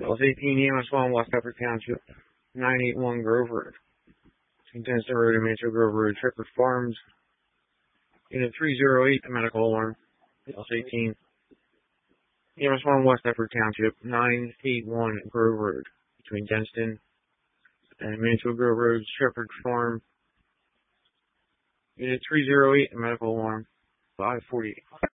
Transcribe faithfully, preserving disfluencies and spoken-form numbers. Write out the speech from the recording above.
L eighteen E M S one, West Upper Township, nine eighty-one Grove Road. Contents Road and Mantua Grove Road, Shepherd Farms. Unit three oh eight, medical alarm. L eighteen E M S one, West Upper Township, nine eighty-one Grove Road, between Denston and Mantua Grove Road, Shepherd Farm. Unit three oh eight, medical alarm. five forty-eight.